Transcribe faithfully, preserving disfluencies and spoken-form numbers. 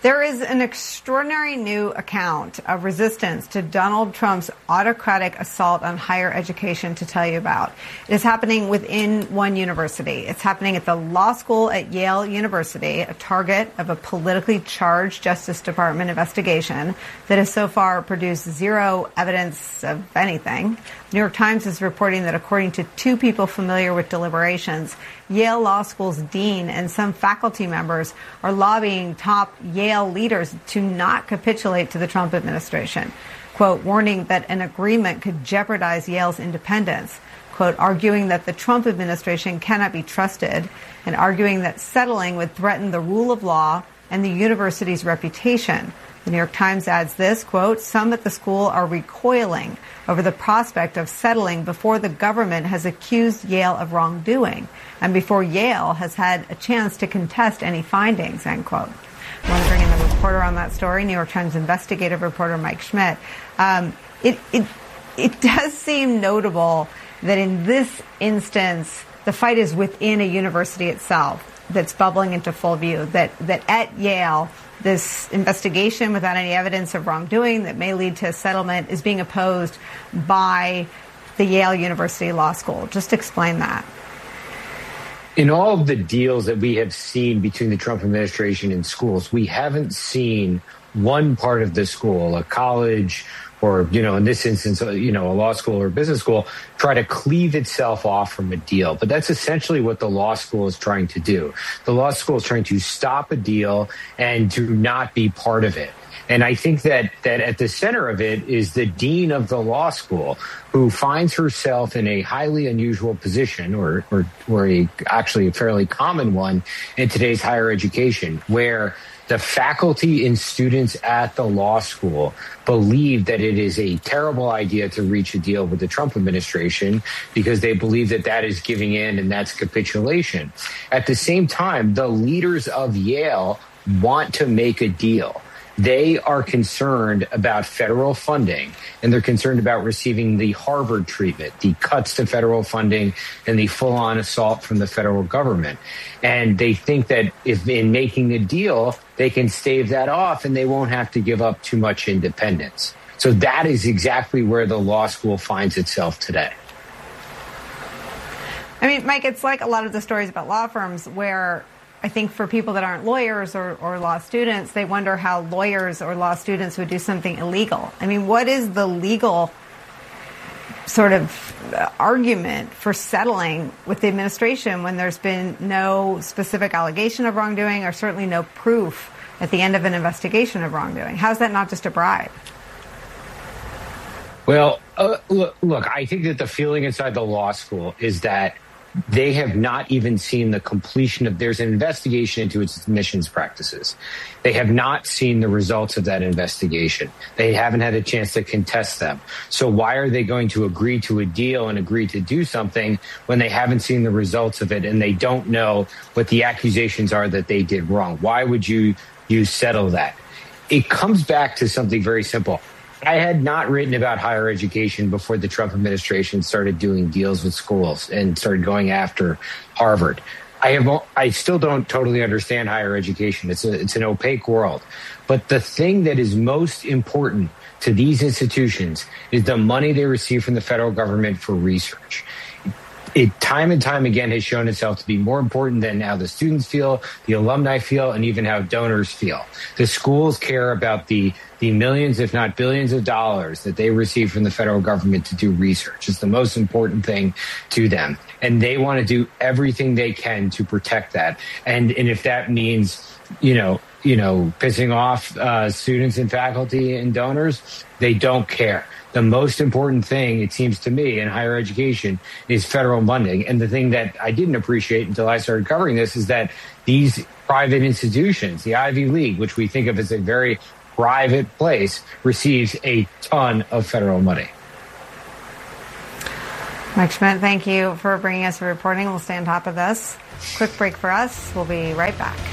There is an extraordinary new account of resistance to Donald Trump's autocratic assault on higher education to tell you about. It is happening within one university. It's happening at the law school at Yale University, a target of a politically charged Justice Department investigation that has so far produced zero evidence of anything. The New York Times is reporting that according to two people familiar with deliberations, Yale Law School's dean and some faculty members are lobbying top Yale leaders to not capitulate to the Trump administration, quote, warning that an agreement could jeopardize Yale's independence, quote, arguing that the Trump administration cannot be trusted, and arguing that settling would threaten the rule of law and the university's reputation. The New York Times adds this, quote, some at the school are recoiling over the prospect of settling before the government has accused Yale of wrongdoing and before Yale has had a chance to contest any findings, end quote. I want to bring in the reporter on that story, New York Times investigative reporter Mike Schmidt. Um, it, it, it does seem notable that in this instance, the fight is within a university itself that's bubbling into full view, that, that at Yale, this investigation without any evidence of wrongdoing that may lead to a settlement is being opposed by the Yale University Law School. Just explain that. In all of the deals that we have seen between the Trump administration and schools, we haven't seen one part of the school, a college or, you know, in this instance, you know, a law school or business school, try to cleave itself off from a deal. But that's essentially what the law school is trying to do. The law school is trying to stop a deal and to not be part of it. And I think that that at the center of it is the dean of the law school, who finds herself in a highly unusual position, or or, or a, actually a fairly common one in today's higher education, where the faculty and students at the law school believe that it is a terrible idea to reach a deal with the Trump administration because they believe that that is giving in and that's capitulation. At the same time, the leaders of Yale want to make a deal. They are concerned about federal funding, and they're concerned about receiving the Harvard treatment, the cuts to federal funding, and the full-on assault from the federal government. And they think that if in making a deal, they can stave that off and they won't have to give up too much independence. So that is exactly where the law school finds itself today. I mean, Mike, it's like a lot of the stories about law firms where I think for people that aren't lawyers or, or law students, they wonder how lawyers or law students would do something illegal. I mean, what is the legal sort of argument for settling with the administration when there's been no specific allegation of wrongdoing or certainly no proof at the end of an investigation of wrongdoing? How's that not just a bribe? Well, uh, look, look, I think that the feeling inside the law school is that they have not even seen the completion of, there's an investigation into its admissions practices. They have not seen the results of that investigation. They haven't had a chance to contest them. So why are they going to agree to a deal and agree to do something when they haven't seen the results of it and they don't know what the accusations are that they did wrong? Why would you, you settle that? It comes back to something very simple. I had not written about higher education before the Trump administration started doing deals with schools and started going after Harvard. I have, I still don't totally understand higher education. It's a, it's an opaque world. But the thing that is most important to these institutions is the money they receive from the federal government for research. It time and time again has shown itself to be more important than how the students feel, the alumni feel, and even how donors feel. The schools care about the, the millions, if not billions of dollars that they receive from the federal government to do research. It's the most important thing to them. And they want to do everything they can to protect that. And, and if that means, you know, you know, pissing off uh, students and faculty and donors, they don't care. The most important thing, it seems to me, in higher education is federal funding. And the thing that I didn't appreciate until I started covering this is that these private institutions, the Ivy League, which we think of as a very private place, receives a ton of federal money. Mike Schmidt, thank you for bringing us the reporting. We'll stay on top of this. Quick break for us. We'll be right back.